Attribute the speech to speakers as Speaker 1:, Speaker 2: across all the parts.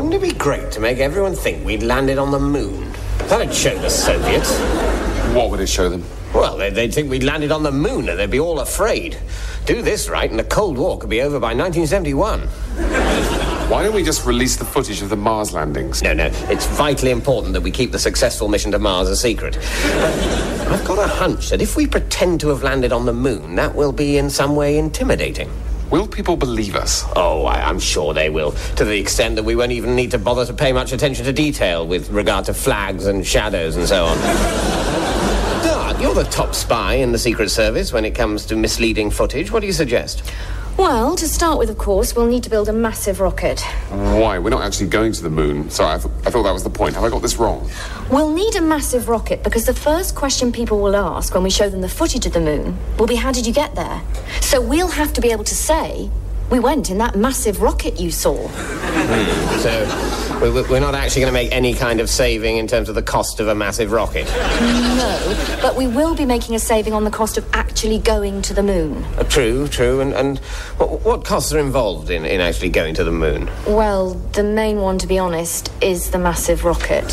Speaker 1: Wouldn't it be great to make everyone think we'd landed on the moon? That'd show the Soviets.
Speaker 2: What would it show them?
Speaker 1: Well, they'd think we'd landed on the moon and they'd be all afraid. Do this right and the Cold War could be over by 1971.
Speaker 2: Why don't we just release the footage of the Mars landings?
Speaker 1: No, it's vitally important that we keep the successful mission to Mars a secret. I've got a hunch that if we pretend to have landed on the moon, that will be in some way intimidating.
Speaker 2: Will people believe us?
Speaker 1: Oh, I'm sure they will, to the extent that we won't even need to bother to pay much attention to detail with regard to flags and shadows and so on. Doug, you're the top spy in the Secret Service when it comes to misleading footage. What do you suggest?
Speaker 3: Well, to start with, of course, we'll need to build a massive rocket.
Speaker 2: Why? We're not actually going to the moon. Sorry, I thought that was the point. Have I got this wrong?
Speaker 3: We'll need a massive rocket because the first question people will ask when we show them the footage of the moon will be, how did you get there? So we'll have to be able to say, we went in that massive rocket you saw.
Speaker 1: So we're not actually going to make any kind of saving in terms of the cost of a massive rocket?
Speaker 3: No, but we will be making a saving on the cost of actually going to the moon.
Speaker 1: True. And what costs are involved in actually going to the moon?
Speaker 3: Well, the main one, to be honest, is the massive rocket.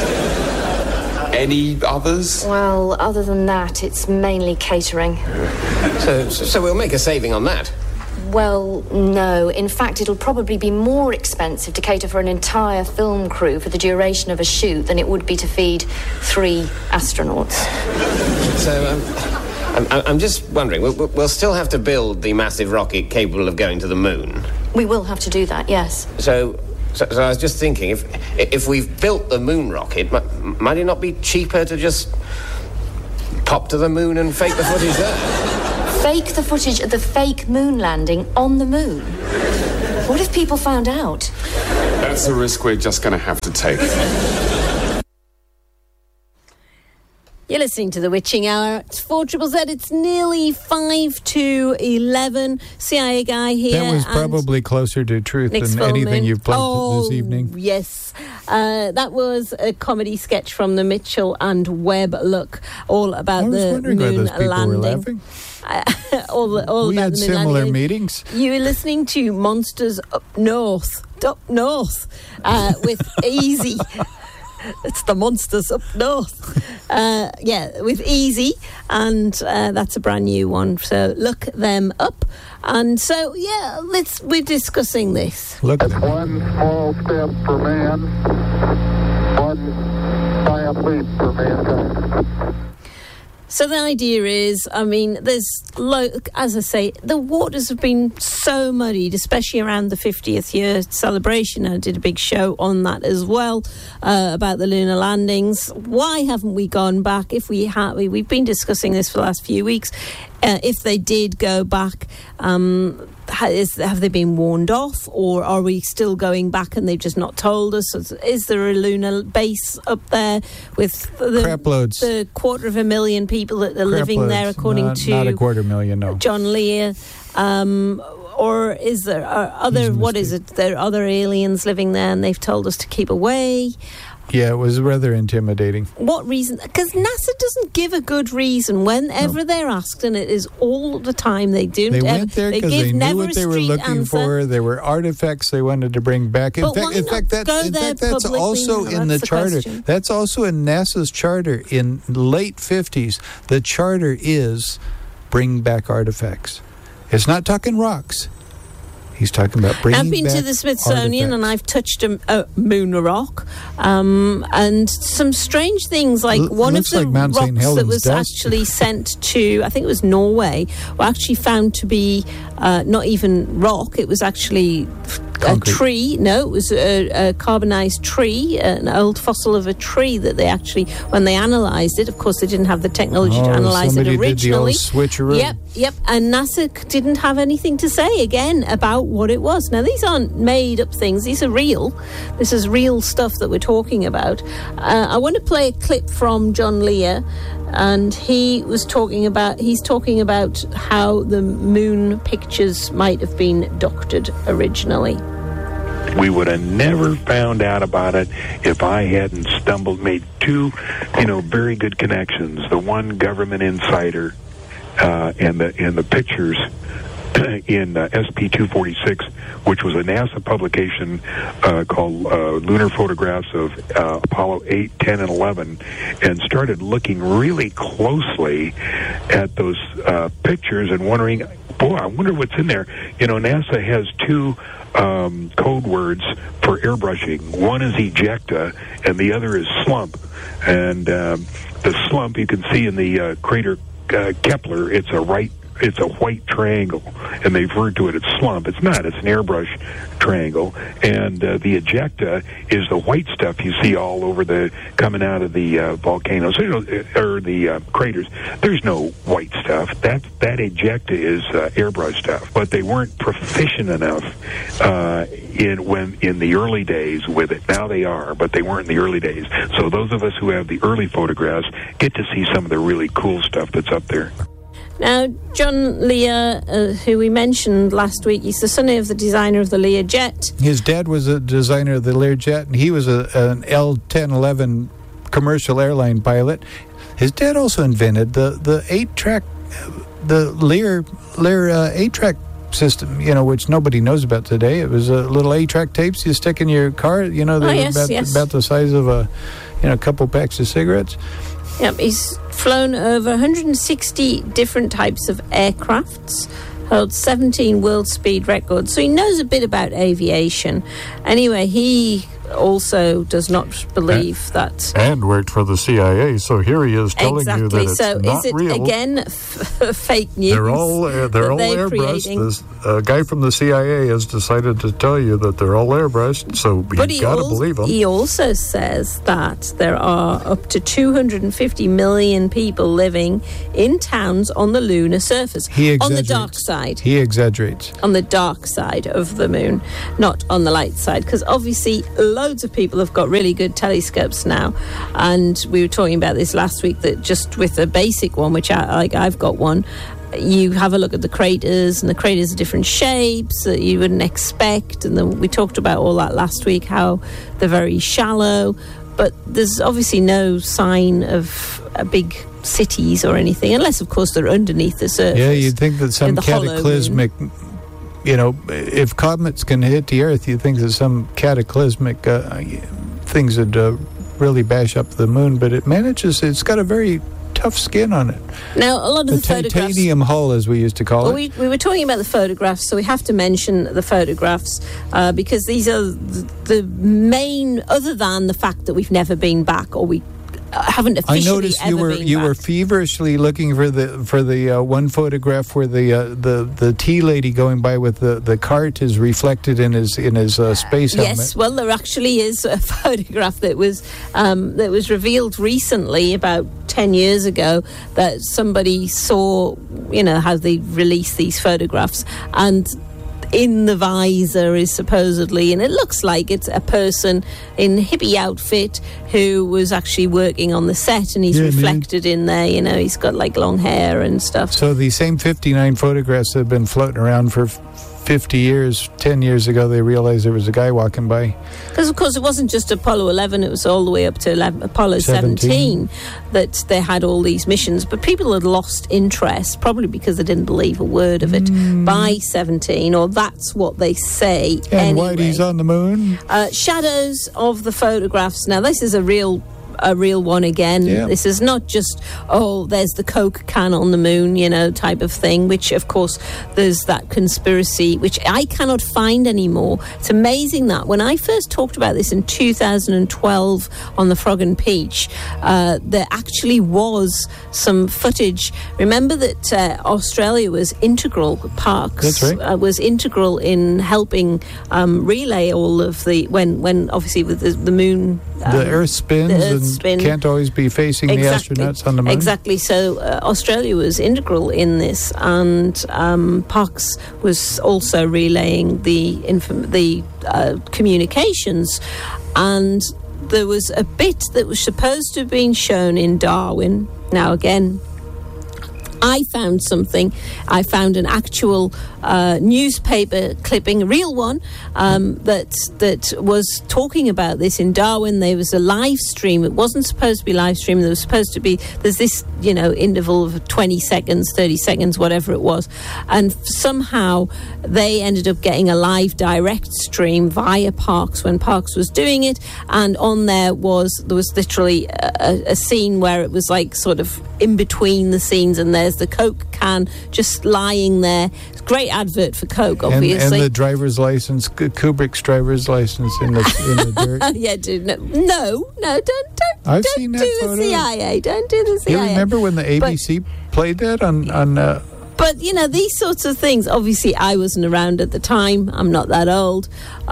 Speaker 2: Any others?
Speaker 3: Well, other than that, it's mainly catering.
Speaker 1: So we'll make a saving on that?
Speaker 3: Well, no. In fact, it'll probably be more expensive to cater for an entire film crew for the duration of a shoot than it would be to feed 3 astronauts.
Speaker 1: So, I'm just wondering, we'll still have to build the massive rocket capable of going to the moon?
Speaker 3: We will have to do that, yes.
Speaker 1: So I was just thinking, if we've built the moon rocket, might it not be cheaper to just pop to the moon and fake the footage there?
Speaker 3: Fake the footage of the fake moon landing on the moon? What if people found out?
Speaker 2: That's a risk we're just going to have to take.
Speaker 4: You're listening to The Witching Hour. It's 4ZZZ. It's nearly 5 to 11. CIA guy here.
Speaker 5: That was probably closer to truth
Speaker 4: Nick's
Speaker 5: than anything you've played this evening.
Speaker 4: Yes. That was a comedy sketch from the Mitchell and Webb look, all about the moon landing. all
Speaker 5: we
Speaker 4: about
Speaker 5: had
Speaker 4: the moon
Speaker 5: similar
Speaker 4: landing.
Speaker 5: meetings.
Speaker 4: You were listening to Monsters Up North with Easy. It's the Monsters Up North. With Easy, and that's a brand new one. So look them up. And so, we're discussing this.
Speaker 5: Look at them.
Speaker 6: One small step for man, one giant leap for mankind.
Speaker 4: So the idea is, I mean, there's, as I say, the waters have been so muddied, especially around the 50th year celebration. I did a big show on that as well, about the lunar landings. Why haven't we gone back? If we have, we've been discussing this for the last few weeks. If they did go back, have they been warned off, or are we still going back and they've just not told us? Is there a lunar base up there with the 250,000 people that are living there, according to
Speaker 5: not 250,000, no.
Speaker 4: John Lear? Or is there there are other aliens living there and they've told us to keep away?
Speaker 5: Yeah, it was rather intimidating.
Speaker 4: What reason? Because NASA doesn't give a good reason whenever they're asked, and it is all the time. They
Speaker 5: went there because they knew what they were looking for. There were artifacts they wanted to bring back. In fact, that's also in the charter. That's also in NASA's charter in late 50s. The charter is bring back artifacts. It's not talking rocks. He's talking about bringing back
Speaker 4: I've been to the Smithsonian
Speaker 5: artifacts.
Speaker 4: and I've touched a moon rock, and some strange things like one of the
Speaker 5: Mount St.
Speaker 4: rocks
Speaker 5: Helens
Speaker 4: that was
Speaker 5: dust.
Speaker 4: actually sent to, I think it was Norway, were actually found to be not even rock. It was actually
Speaker 5: Concrete.
Speaker 4: a tree. No, it was a carbonized tree, an old fossil of a tree that they actually, when they analysed it, of course they didn't have the technology to analyse it originally.
Speaker 5: Did the old switcheroo.
Speaker 4: Yep, and NASA didn't have anything to say again about what it was. Now, these aren't made up things, these are real. This is real stuff that we're talking about. I want to play a clip from John Lear, and he's talking about how the moon pictures might have been doctored originally.
Speaker 7: We would have never found out about it if I hadn't made two, very good connections. The one government insider and the pictures in SP-246, which was a NASA publication called Lunar Photographs of Apollo 8, 10, and 11, and started looking really closely at those pictures and wondering, boy, I wonder what's in there. You know, NASA has two code words for airbrushing. One is ejecta, and the other is slump. And the slump you can see in the crater Kepler. It's a white triangle, and they've referred to it as slump. It's not. It's an airbrush triangle. And the ejecta is the white stuff you see all over coming out of the volcanoes or the craters. There's no white stuff. That ejecta is airbrush stuff. But they weren't proficient enough in the early days with it. Now they are, but they weren't in the early days. So those of us who have the early photographs get to see some of the really cool stuff that's up there.
Speaker 4: Now, John Lear, who we mentioned last week, he's the son of the designer of the Learjet.
Speaker 5: His dad was a designer of the Learjet, and he was an L-1011 commercial airline pilot. His dad also invented the 8-track, the Lear 8-track system, you know, which nobody knows about today. It was little 8-track tapes you stick in your car, you know, they were about the size of a couple packs of cigarettes.
Speaker 4: Yep, he's flown over 160 different types of aircrafts, held 17 world speed records, so he knows a bit about aviation. Anyway, he also does not believe that...
Speaker 8: And worked for the CIA, so here he is telling you that it's not real. So is it,
Speaker 4: again, fake news?
Speaker 8: They're all airbrushed. A guy from the CIA has decided to tell you that they're all airbrushed, so you've got to believe him.
Speaker 4: He also says that there are up to 250 million people living in towns on the lunar surface. On the dark side.
Speaker 5: He exaggerates.
Speaker 4: On the dark side of the moon, not on the light side, because obviously loads of people have got really good telescopes now, and we were talking about this last week, that just with a basic one, which I've got one, you have a look at the craters, and the craters are different shapes that you wouldn't expect, and then we talked about all that last week, how they're very shallow, but there's obviously no sign of big cities or anything, unless of course they're underneath the surface.
Speaker 5: Yeah, you'd think that some cataclysmic, you know, if comets can hit the Earth, you think that some cataclysmic things would really bash up the moon, but it's got a very tough skin on it.
Speaker 4: Now, a lot of the photographs...
Speaker 5: titanium hull, as we used to call
Speaker 4: it. We were talking about the photographs, so we have to mention the photographs, because these are the main, other than the fact that we've never been back, or we haven't officially.
Speaker 5: I noticed you were feverishly looking for the one photograph where the tea lady going by with the cart is reflected in his space helmet.
Speaker 4: Yes, well, there actually is a photograph that was revealed recently, about 10 years ago, that somebody saw, you know, how they release these photographs, and in the visor is supposedly, and it looks like it's a person in hippie outfit who was actually working on the set, and he's reflected in there, you know, he's got like long hair and stuff.
Speaker 5: So the same 59 photographs have been floating around for 50 years. 10 years ago they realized there was a guy walking by.
Speaker 4: Because of course it wasn't just Apollo 11, it was all the way up to Apollo 17 that they had all these missions, but people had lost interest, probably because they didn't believe a word of it by 17, or that's what they say.
Speaker 5: And
Speaker 4: anyway.
Speaker 5: Whitey's on the moon.
Speaker 4: Shadows of the photographs. Now this is a real one again. Yeah. This is not just, there's the Coke can on the moon, you know, type of thing, which of course there's that conspiracy, which I cannot find anymore. It's amazing that when I first talked about this in 2012 on the Frog and Peach, there actually was some footage. Remember that Australia was integral, Parkes was integral in helping relay all of the, when obviously with the moon,
Speaker 5: the Earth spins and can't always be facing the astronauts on the moon.
Speaker 4: Exactly. So Australia was integral in this, and Parkes was also relaying the communications. And there was a bit that was supposed to have been shown in Darwin. Now, again, I found something. I found an actual newspaper clipping, a real one, that was talking about this in Darwin. There was a live stream. It wasn't supposed to be live stream. There was supposed to be, there's this, interval of 20 seconds, 30 seconds, whatever it was. And somehow they ended up getting a live direct stream via Parkes when Parkes was doing it. And on there was literally a scene where it was like sort of in between the scenes, and there's the Coke can just lying there. It's a great advert for Coke, obviously.
Speaker 5: And the driver's license, Kubrick's driver's license in the dirt.
Speaker 4: Yeah, dude. No, don't.
Speaker 5: I've seen that photo.
Speaker 4: CIA. Don't do the CIA.
Speaker 5: You remember when the ABC played that on
Speaker 4: But, these sorts of things, obviously I wasn't around at the time. I'm not that old.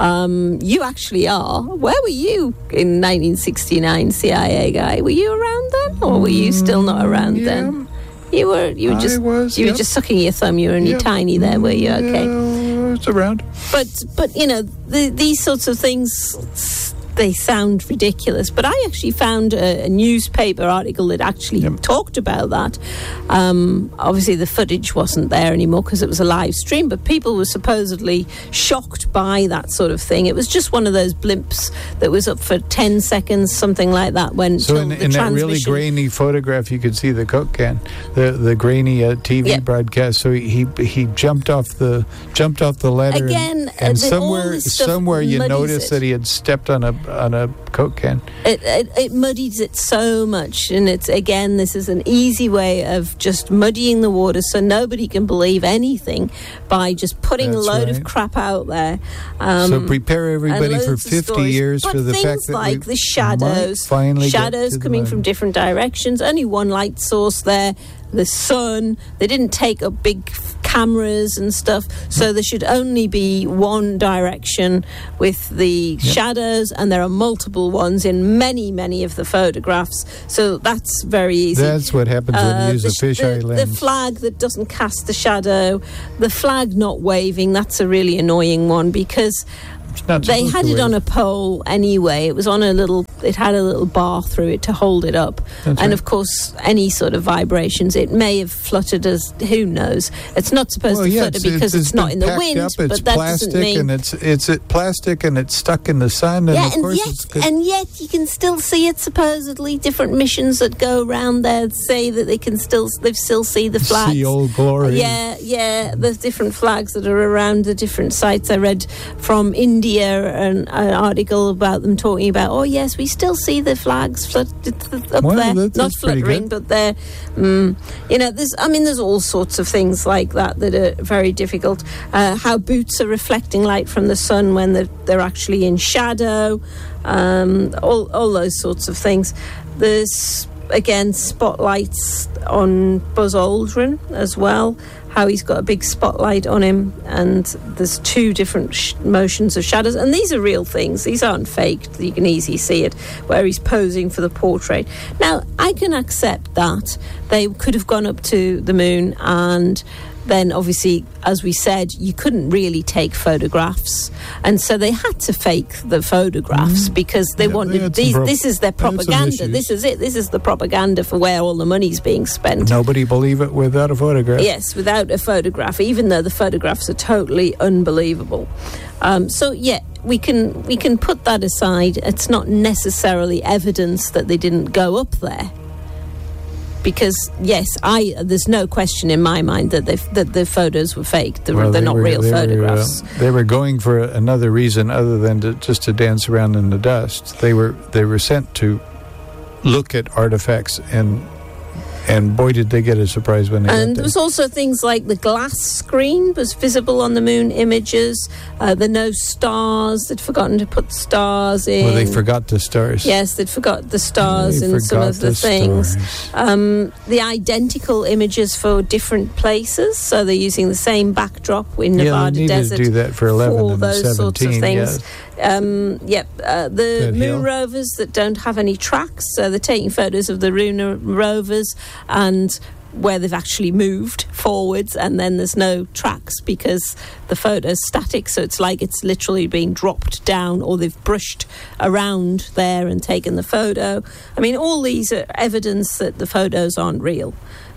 Speaker 4: You actually are. Where were you in 1969, CIA guy? Were you around then? Or were you still not around then? You were just sucking your thumb. You were only tiny there, were you? Okay.
Speaker 5: Yeah, it's around.
Speaker 4: But these sorts of things, they sound ridiculous, but I actually found a newspaper article that actually talked about that. Obviously the footage wasn't there anymore because it was a live stream, but people were supposedly shocked by that sort of thing. It was just one of those blimps that was up for 10 seconds, something like that.
Speaker 5: So in that really grainy photograph, you could see the Coke can, the grainy TV broadcast. So he jumped off the ladder
Speaker 4: again,
Speaker 5: and somewhere you noticed that he had stepped on a Coke can.
Speaker 4: It muddies it so much, and it's, again, this is an easy way of just muddying the water so nobody can believe anything by just putting a load of crap out there.
Speaker 5: So prepare everybody for 50 years for the fact that
Speaker 4: like the shadows coming from different directions. Only one light source there. The sun. They didn't take up big cameras and stuff, so there should only be one direction with the shadows, and there are multiple ones in many of the photographs, so that's very easy.
Speaker 5: That's what happens when you use a fisheye lens.
Speaker 4: The flag that doesn't cast the shadow, the flag not waving, that's a really annoying one, because they had it on a pole anyway. It was on it had a little bar through it to hold it up. And of course, any sort of vibrations, it may have fluttered as, who knows. It's not supposed to flutter because it's not in the wind, but that doesn't mean...
Speaker 5: It's plastic and it's stuck in the sun.
Speaker 4: And yet you can still see it, supposedly. Different missions that go around there say that they still see the flags.
Speaker 5: See Old Glory.
Speaker 4: Yeah, there's different flags that are around the different sites. I read from India an article about them talking about, oh yes, we still see the flags up there, not fluttering, but they're there's all sorts of things like that are very difficult. How boots are reflecting light from the sun when they're actually in shadow, all those sorts of things. There's again spotlights on Buzz Aldrin as well, how he's got a big spotlight on him, and there's two different motions of shadows, and these are real things, these aren't faked. You can easily see it where he's posing for the portrait. Now I can accept that they could have gone up to the moon, and then obviously, as we said, you couldn't really take photographs, and so they had to fake the photographs because they wanted this is their propaganda. This is it. This is the propaganda for where all the money's being spent.
Speaker 5: Nobody believe it without a photograph.
Speaker 4: Yes, without a photograph, even though the photographs are totally unbelievable. We can put that aside. It's not necessarily evidence that they didn't go up there. Because there's no question in my mind that the photos were fake. They're not real photographs.
Speaker 5: They were going for another reason other than just to dance around in the dust. They were sent to look at artifacts, and boy did they get a surprise when they got there.
Speaker 4: And there was also things like the glass screen was visible on the moon images. The no stars, they'd forgotten to put stars in.
Speaker 5: Well, they forgot the stars.
Speaker 4: Yes, they'd forgot the stars in some of the things. The identical images for different places, so they're using the same backdrop in Nevada desert.
Speaker 5: To do that for 11
Speaker 4: for
Speaker 5: and
Speaker 4: those
Speaker 5: 17,
Speaker 4: sorts of things.
Speaker 5: Yes.
Speaker 4: The moon rovers that don't have any tracks, so they're taking photos of the lunar rovers and where they've actually moved forwards, and then there's no tracks because the photo's static, so it's like it's literally been dropped down, or they've brushed around there and taken the photo. I mean, all these are evidence that the photos aren't real.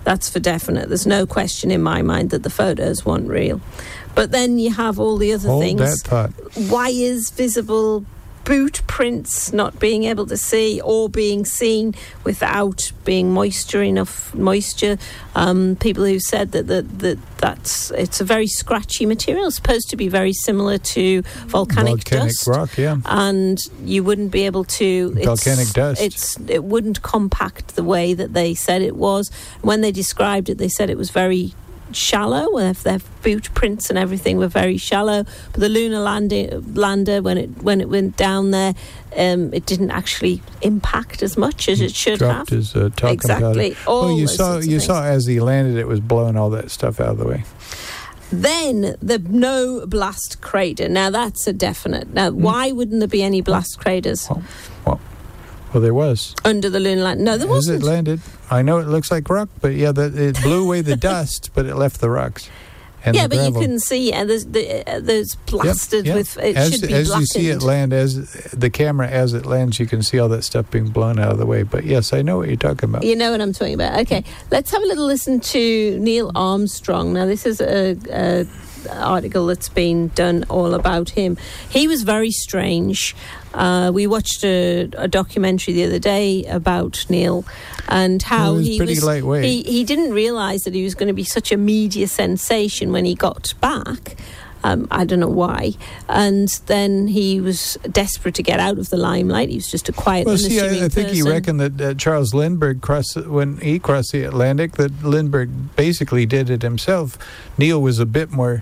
Speaker 4: That's for definite. There's no question in my mind that the photos weren't real. But then you have all the other things.
Speaker 5: Hold that thought.
Speaker 4: Wires visible, boot prints not being able to see or being seen without being enough moisture. People who said that's it's a very scratchy material. It's supposed to be very similar to volcanic dust.
Speaker 5: Rock, yeah.
Speaker 4: And you wouldn't be able to...
Speaker 5: Volcanic dust.
Speaker 4: It wouldn't compact the way that they said it was. When they described it, they said it was very shallow. Their boot prints and everything were very shallow, but the lunar lander when it went down there, it didn't actually impact as much as it should
Speaker 5: have.
Speaker 4: His
Speaker 5: talcum
Speaker 4: exactly.
Speaker 5: Well, you saw as he landed, it was blowing all that stuff out of the way.
Speaker 4: Then the no blast crater. Now that's a definite. Now why wouldn't there be any blast craters?
Speaker 5: Well, there was.
Speaker 4: Under the lunar lander. No, there wasn't.
Speaker 5: As it landed. I know it looks like rock, but yeah, it blew away the dust, but it left the rocks. And
Speaker 4: but you can see there's blasted with... It should be blackened.
Speaker 5: As you see it land, as the camera, as it lands, you can see all that stuff being blown out of the way. But yes, I know what you're talking about.
Speaker 4: You know what I'm talking about. Okay, let's have a little listen to Neil Armstrong. Now, this is a article that's been done all about him. He was very strange. We watched a documentary the other day about Neil and how
Speaker 5: he was pretty lightweight.
Speaker 4: He didn't realise that he was going to be such a media sensation when he got back. I don't know why. And then he was desperate to get out of the limelight. He was just a quiet, unassuming person.
Speaker 5: I think he reckoned that Charles Lindbergh, when he crossed the Atlantic, that Lindbergh basically did it himself. Neil was a bit more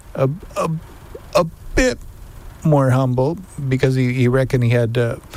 Speaker 5: humble because he reckoned he had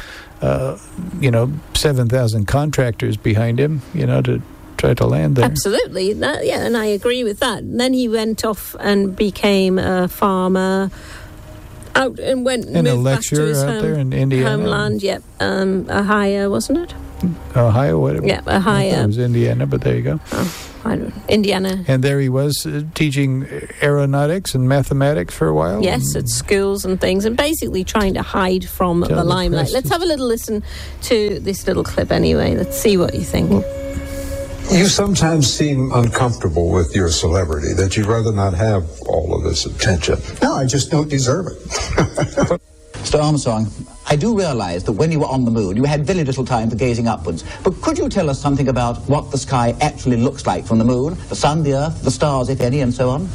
Speaker 5: 7,000 contractors behind him, to try to land there.
Speaker 4: Absolutely, and I agree with that. And then he went off and became a farmer, out and moved
Speaker 5: a lecturer
Speaker 4: back to his
Speaker 5: out there in Indiana.
Speaker 4: Homeland. Yep, Ohio, wasn't it?
Speaker 5: Ohio, whatever.
Speaker 4: Yeah, Ohio.
Speaker 5: It was Indiana, but there you go.
Speaker 4: I don't know. Indiana.
Speaker 5: And there he was teaching aeronautics and mathematics for a while.
Speaker 4: Yes, at schools and things, and basically trying to hide from the limelight. Let's have a little listen to this little clip anyway. Let's see what you think.
Speaker 9: You sometimes seem uncomfortable with your celebrity, that you'd rather not have all of this attention.
Speaker 10: No, I just don't deserve it.
Speaker 11: Mr. Armstrong, I do realize that when you were on the moon, you had very little time for gazing upwards. But could you tell us something about what the sky actually looks like from the moon? The sun, the earth, the stars, if any, and so on?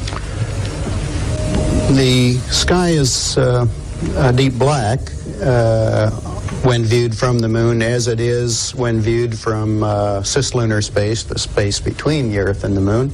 Speaker 10: The sky is a deep black when viewed from the moon, as it is when viewed from cislunar space, the space between the Earth and the moon.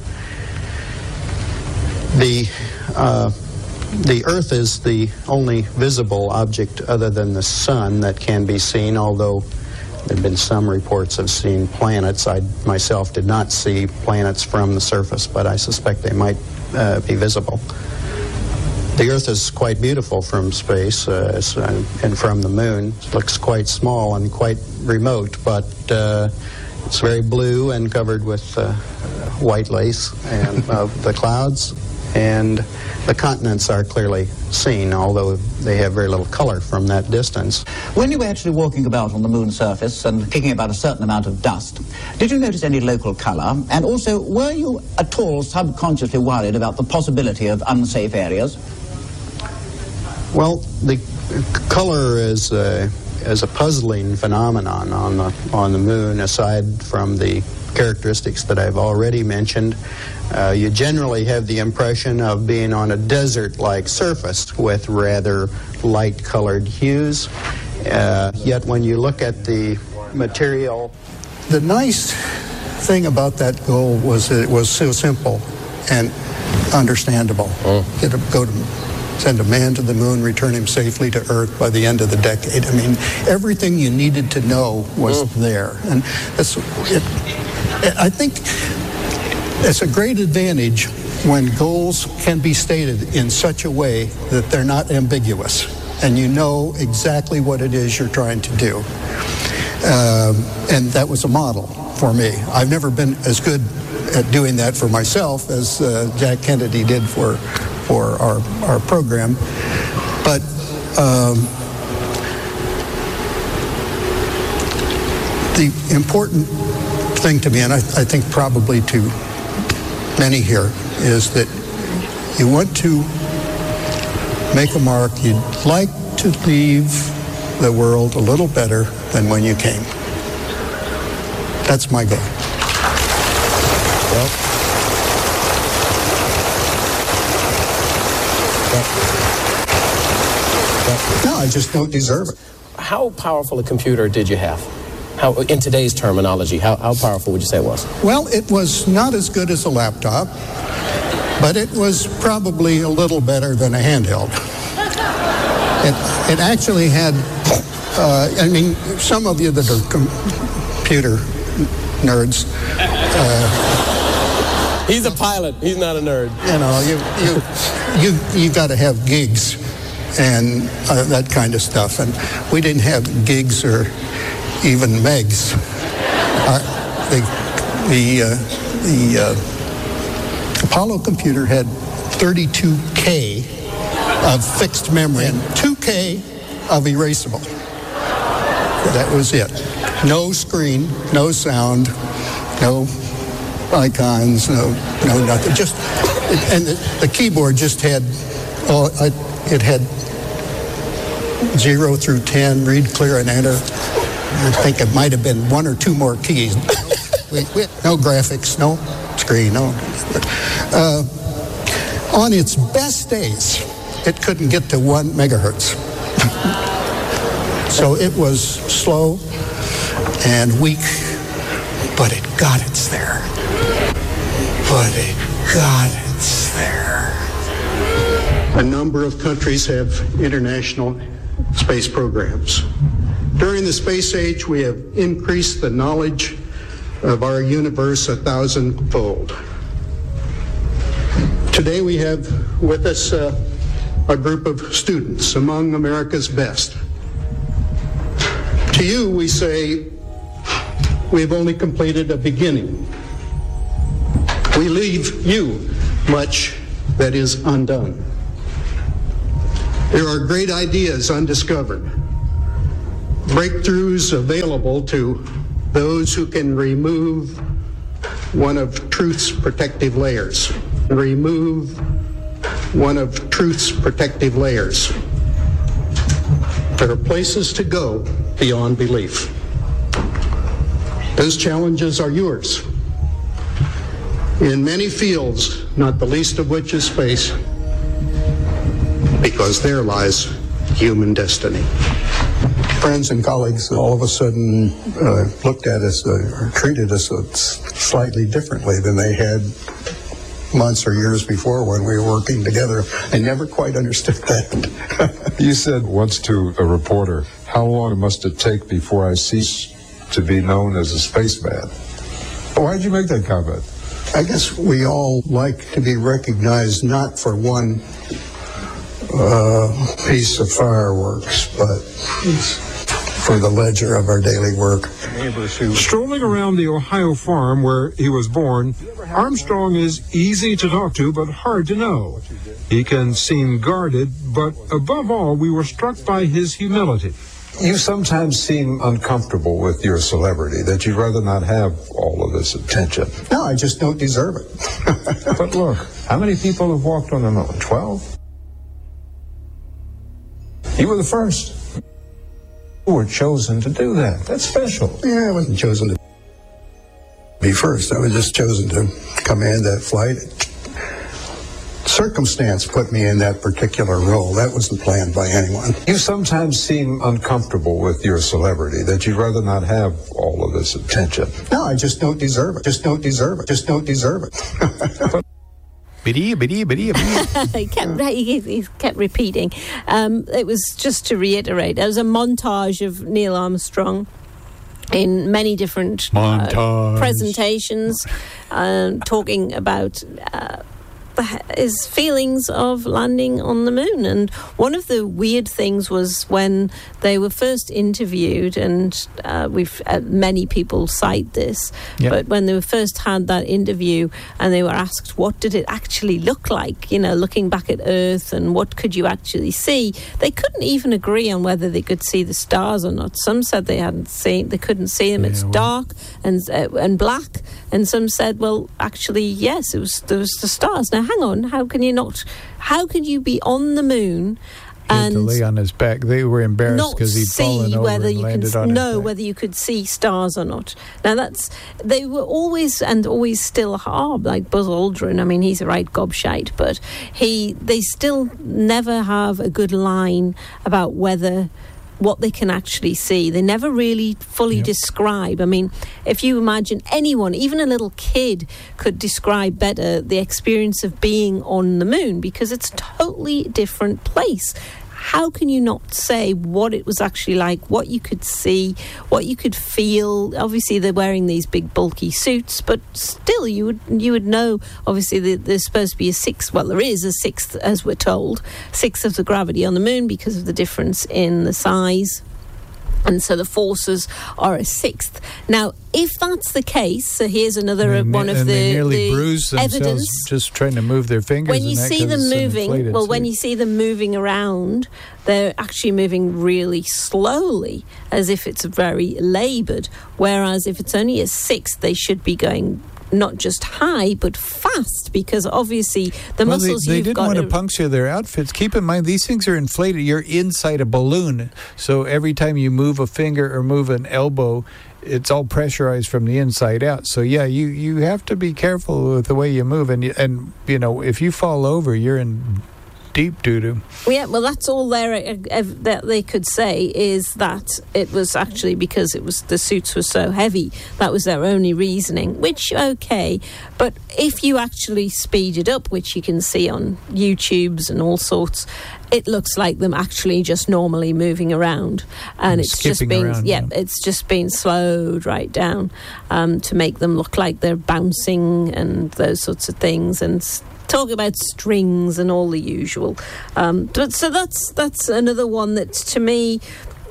Speaker 10: The Earth is the only visible object other than the sun that can be seen, although there have been some reports of seeing planets. I myself did not see planets from the surface, but I suspect they might be visible. The Earth is quite beautiful from space and from the moon. It looks quite small and quite remote, but it's very blue and covered with white lace and the clouds. And the continents are clearly seen, although they have very little color from that distance.
Speaker 11: When you were actually walking about on the moon's surface and kicking about a certain amount of dust, did you notice any local color? And also, were you at all subconsciously worried about the possibility of unsafe areas?
Speaker 10: Well, the color is a puzzling phenomenon on the moon, aside from the characteristics that I've already mentioned. You generally have the impression of being on a desert-like surface with rather light-colored hues. Yet when you look at the material...
Speaker 12: The nice thing about that goal was that it was so simple and understandable. Send a man to the moon, return him safely to Earth by the end of the decade. I mean, everything you needed to know was there. And I think it's a great advantage when goals can be stated in such a way that they're not ambiguous and you know exactly what it is you're trying to do. And that was a model for me. I've never been as good at doing that for myself as Jack Kennedy did for our program. But the important thing to me, and I think probably to many here, is that you want to make a mark. You'd like to leave the world a little better than when you came. That's my goal. No, I just don't deserve it.
Speaker 1: How powerful a computer did you have? How, in today's terminology, how powerful would you say it was?
Speaker 12: Well, it was not as good as a laptop, but it was probably a little better than a handheld. It actually had, some of you that are computer nerds.
Speaker 1: He's a pilot. He's not a nerd.
Speaker 12: You got to have gigs and that kind of stuff, and we didn't have gigs or even megs. The Apollo computer had 32K of fixed memory and 2K of erasable. That was it. No screen, no sound, no icons, no nothing. And the keyboard just had it had 0 through 10, read, clear, and enter. I think it might have been 1 or 2 more keys. No graphics, no screen, no. On its best days, it couldn't get to 1 megahertz. So it was slow and weak, but it got its there. A number of countries have international space programs. During the space age, we have increased the knowledge of our universe 1,000-fold. Today we have with us a group of students among America's best. To you, we say, we've only completed a beginning. We leave you much that is undone. There are great ideas undiscovered, breakthroughs available to those who can remove one of truth's protective layers. Remove one of truth's protective layers. There are places to go beyond belief. Those challenges are yours. In many fields, not the least of which is space, because there lies human destiny. Friends and colleagues all of a sudden looked at us or treated us slightly differently than they had months or years before when we were working together. I never quite understood that.
Speaker 9: You said once to a reporter, how long must it take before I cease to be known as a spaceman? Why did you make that comment?
Speaker 12: I guess we all like to be recognized not for one piece of fireworks, but for the ledger of our daily work.
Speaker 8: Strolling around the Ohio farm where he was born, Armstrong is easy to talk to but hard to know. He can seem guarded, but above all, we were struck by his humility.
Speaker 9: You sometimes seem uncomfortable with your celebrity, that you'd rather not have all of this attention.
Speaker 12: No, I just don't deserve it.
Speaker 9: But look, how many people have walked on the moon? 12? You were the first. You were chosen to do that. That's special.
Speaker 12: Yeah, I wasn't chosen to be first. I was just chosen to command that flight. Circumstance put me in that particular role. That wasn't planned by anyone.
Speaker 9: You sometimes seem uncomfortable with your celebrity, that you'd rather not have all of this attention.
Speaker 12: No, I just don't deserve it. Just don't deserve it. Just don't deserve it.
Speaker 4: He kept repeating. It was just to reiterate, there was a montage of Neil Armstrong in many different presentations, talking about his feelings of landing on the moon. And one of the weird things was when they were first interviewed, and many people cite this, but when they first had that interview and they were asked what did it actually look like, looking back at Earth, and what could you actually see, they couldn't even agree on whether they could see the stars or not. Some said they couldn't see them. It's dark and black, and some said, well, actually, yes, there was the stars. Now, hang on, how can you be on the moon and
Speaker 5: to lay on his back? They were embarrassed because he'd fallen over and landed on his back.
Speaker 4: Whether you could see stars or not. Now, they were always still are, like Buzz Aldrin. I mean, he's a right gobshite, but they still never have a good line about what they can actually see. They never really fully describe. I mean, if you imagine anyone, even a little kid, could describe better the experience of being on the moon, because it's a totally different place. How can you not say what it was actually like, what you could see, what you could feel? Obviously, they're wearing these big, bulky suits, but still, you would know, obviously, there's supposed to be a sixth, well, there is a sixth, as we're told, sixth of the gravity on the moon because of the difference in the size. And so the forces are a sixth. Now, if that's the case, so here's another one of
Speaker 5: they nearly bruise themselves
Speaker 4: evidence.
Speaker 5: Just trying to move their fingers.
Speaker 4: When you see them moving, when you see them moving around, they're actually moving really slowly, as if it's very laboured. Whereas if it's only a sixth, they should be going not just high, but fast, because obviously the muscles
Speaker 5: they didn't want to puncture their outfits. Keep in mind, these things are inflated. You're inside a balloon, so every time you move a finger or move an elbow, it's all pressurized from the inside out. So you have to be careful with the way you move, and if you fall over, you're in deep doo-doo.
Speaker 4: Yeah, well, that's all that they could say, is that it was actually because the suits were so heavy. That was their only reasoning, which, okay. But if you actually speed it up, which you can see on YouTubes and all sorts, it looks like them actually just normally moving around, and it's just been slowed right down to make them look like they're bouncing and those sorts of things, and talk about strings and all the usual. But so that's another one that, to me,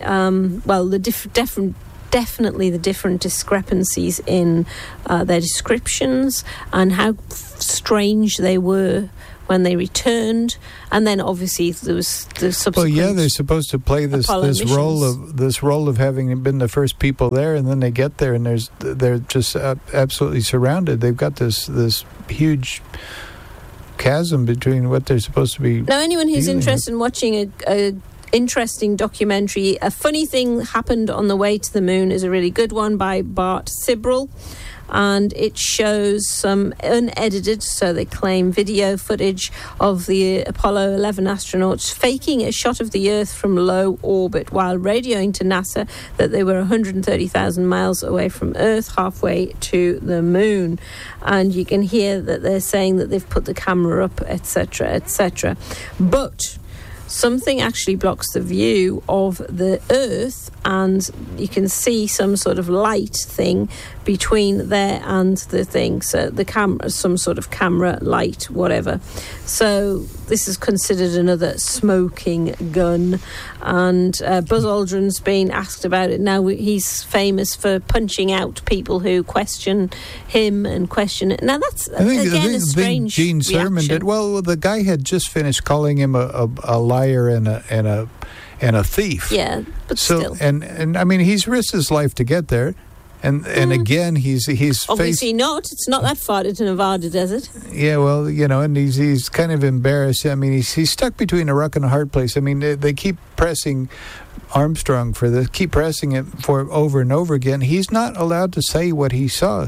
Speaker 4: definitely the different discrepancies in their descriptions and how strange they were when they returned, and then obviously there was the subsequent. Well, yeah,
Speaker 5: they're supposed to play this role of having been the first people there, and then they get there and they're just absolutely surrounded. They've got this huge chasm between what they're supposed to be.
Speaker 4: Now, anyone who's interested in watching a interesting documentary, A Funny Thing Happened on the Way to the Moon, is a really good one by Bart Sibrel, and it shows some unedited, so they claim, video footage of the Apollo 11 astronauts faking a shot of the Earth from low orbit while radioing to NASA that they were 130,000 miles away from Earth, halfway to the moon. And you can hear that they're saying that they've put the camera up, etc., etc. But something actually blocks the view of the Earth, and you can see some sort of light thing between there and the thing. So the camera, some sort of camera light, whatever. So this is considered another smoking gun. And Buzz Aldrin's been asked about it. Now he's famous for punching out people who question him and question it. Now that's,
Speaker 5: I think
Speaker 4: a strange
Speaker 5: Gene Cernan did. Well, the guy had just finished calling him a liar and a thief.
Speaker 4: Yeah, but still.
Speaker 5: And I mean, he's risked his life to get there. And again, he's
Speaker 4: obviously not. It's not that far into Nevada desert.
Speaker 5: Yeah, well, and he's kind of embarrassed. I mean, he's stuck between a rock and a hard place. I mean, they keep pressing Armstrong for this, keep pressing it for over and over again. He's not allowed to say what he saw.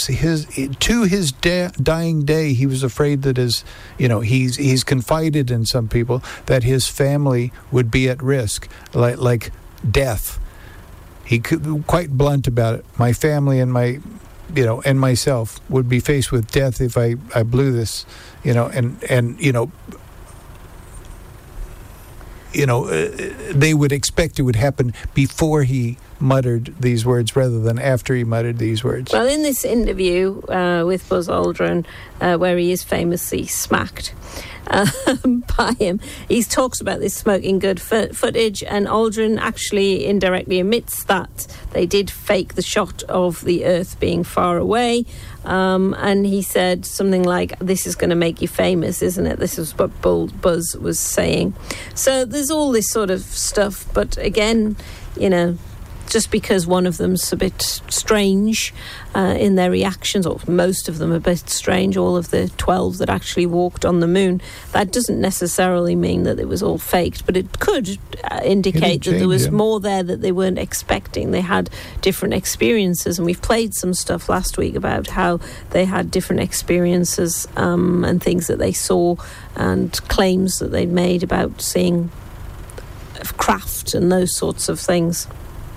Speaker 5: To his dying day, he was afraid that he's confided in some people that his family would be at risk, like death. He could quite blunt about it. My family and and myself would be faced with death if I blew this, they would expect it would happen before he muttered these words rather than after he muttered these words.
Speaker 4: Well, in this interview with Buzz Aldrin, where he is famously smacked by him, he talks about this smoking good footage, and Aldrin actually indirectly admits that they did fake the shot of the Earth being far away, and he said something like, "This is going to make you famous, isn't it?" This is what Buzz was saying. So there's all this sort of stuff, but again, you know, just because one of them's a bit strange in their reactions, or most of them are a bit strange, all of the 12 that actually walked on the moon, that doesn't necessarily mean that it was all faked, but it could indicate that there was more there that they weren't expecting. They had different experiences, and we've played some stuff last week about how they had different experiences and things that they saw and claims that they'd made about seeing craft and those sorts of things.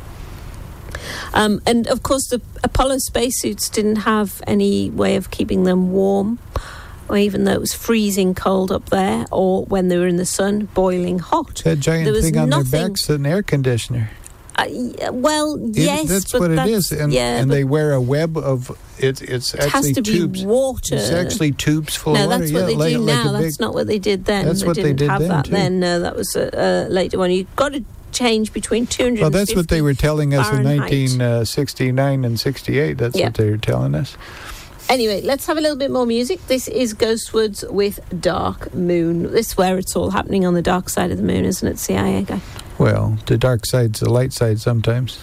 Speaker 4: And of course the Apollo spacesuits didn't have any way of keeping them warm, or even though it was freezing cold up there, or when they were in the sun, boiling hot.
Speaker 5: That giant thing on their backs, an air conditioner.
Speaker 4: Yes,
Speaker 5: that's what it is, and they wear a web of it's actually tubes.
Speaker 4: Be water.
Speaker 5: It's actually tubes full of water.
Speaker 4: No, that's what they do now. That's not what they did then.
Speaker 5: That's what they did
Speaker 4: have
Speaker 5: then.
Speaker 4: That then. No, that was a later one. You've got to change between 250.
Speaker 5: Well, that's what they were telling us
Speaker 4: Fahrenheit.
Speaker 5: in 1969 and 68. That's what they were telling us.
Speaker 4: Anyway, let's have a little bit more music. This is Ghostwoods with Dark Moon. This is where it's all happening, on the dark side of the moon, isn't it, CIA guy?
Speaker 5: Well, the dark side's the light side sometimes.